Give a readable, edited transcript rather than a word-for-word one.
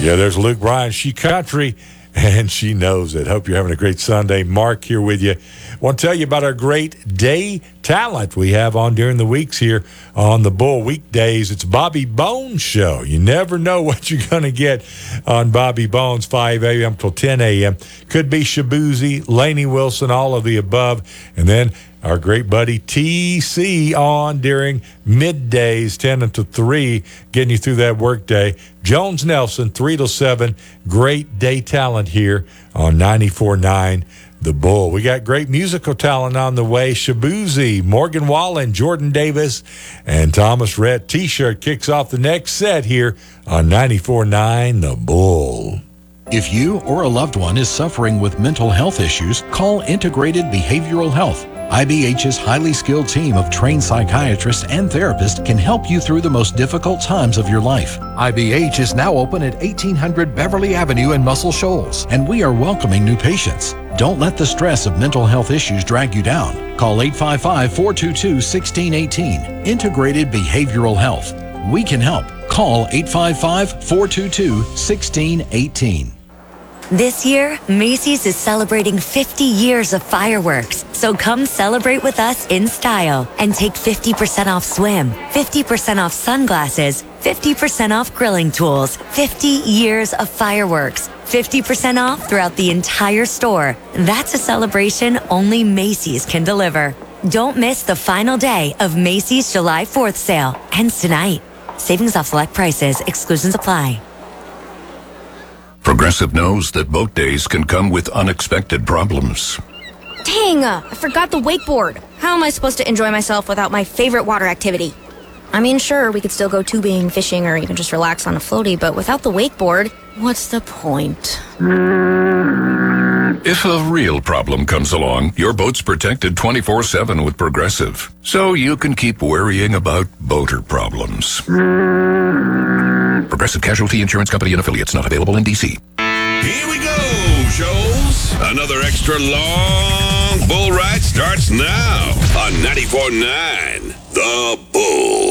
Yeah, there's Luke Bryan. She country, and she knows it. Hope you're having a great Sunday. Mark here with you. Want to tell you about our great day talent we have on during the weeks here on the Bull weekdays. It's Bobby Bones Show. You never know what you're going to get on Bobby Bones, 5 a.m. till 10 a.m. Could be Shabuzi, Lainey Wilson, all of the above. And then our great buddy TC on during middays, 10 until 3, getting you through that workday. Jones Nelson, 3 till 7. Great day talent here on 94.9 The Bull. We got great musical talent on the way. Shabuzi, Morgan Wallen, Jordan Davis, and Thomas Rhett. T-shirt kicks off the next set here on 94.9 The Bull. If you or a loved one is suffering with mental health issues, call Integrated Behavioral Health. IBH's highly skilled team of trained psychiatrists and therapists can help you through the most difficult times of your life. IBH is now open at 1800 Beverly Avenue in Muscle Shoals, and we are welcoming new patients. Don't let the stress of mental health issues drag you down. Call 855-422-1618. Integrated Behavioral Health. We can help. Call 855-422-1618. This year, Macy's is celebrating 50 years of fireworks. So come celebrate with us in style and take 50% off swim, 50% off sunglasses, 50% off grilling tools, 50 years of fireworks, 50% off throughout the entire store. That's a celebration only Macy's can deliver. Don't miss the final day of Macy's July 4th sale. Ends tonight. Savings off select prices. Exclusions apply. Progressive knows that boat days can come with unexpected problems. Dang, I forgot the wakeboard. How am I supposed to enjoy myself without my favorite water activity? I mean, sure, we could still go tubing, fishing, or even just relax on a floaty, but without the wakeboard, what's the point? If a real problem comes along, your boat's protected 24/7 with Progressive, so you can keep worrying about boater problems. Progressive Casualty Insurance Company and Affiliates, not available in D.C. Here we go, Shoals. Another extra long bull ride starts now on 94.9 The Bull.